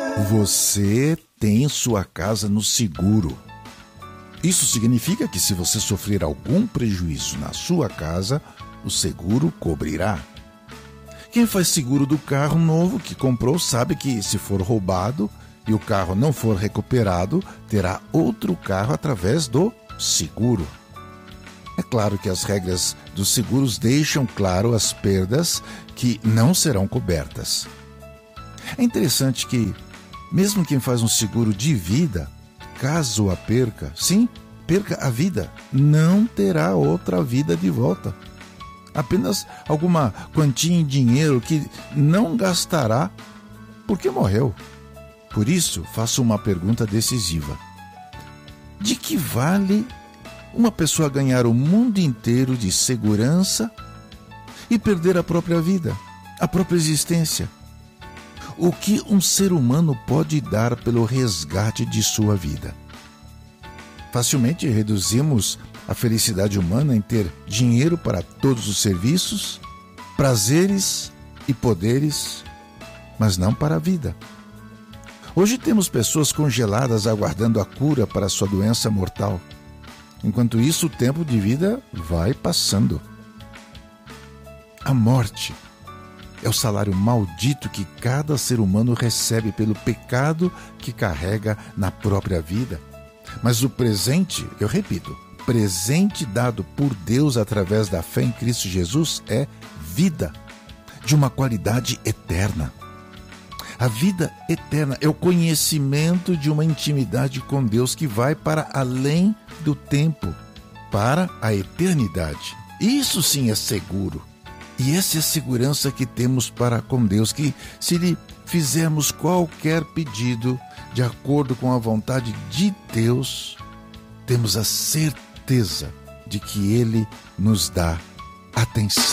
Você tem sua casa no seguro. Isso significa que se você sofrer algum prejuízo na sua casa, o seguro cobrirá. Quem faz seguro do carro novo que comprou sabe que se for roubado e o carro não for recuperado, terá outro carro através do seguro. É claro que as regras dos seguros deixam claro as perdas que não serão cobertas. É interessante que, mesmo quem faz um seguro de vida, caso a perca, sim, perca a vida, não terá outra vida de volta. Apenas alguma quantia em dinheiro que não gastará porque morreu. Por isso, faço uma pergunta decisiva. De que vale uma pessoa ganhar o mundo inteiro de segurança e perder a própria vida, a própria existência? O que um ser humano pode dar pelo resgate de sua vida? Facilmente reduzimos a felicidade humana em ter dinheiro para todos os serviços, prazeres e poderes, mas não para a vida. Hoje temos pessoas congeladas aguardando a cura para sua doença mortal. Enquanto isso, o tempo de vida vai passando. A morte é o salário maldito que cada ser humano recebe pelo pecado que carrega na própria vida. Mas o presente, eu repito, presente dado por Deus através da fé em Cristo Jesus é vida, de uma qualidade eterna. A vida eterna é o conhecimento de uma intimidade com Deus que vai para além do tempo, para a eternidade. Isso sim é seguro. E essa é a segurança que temos para com Deus, que se lhe fizermos qualquer pedido de acordo com a vontade de Deus, temos a certeza de que Ele nos dá atenção.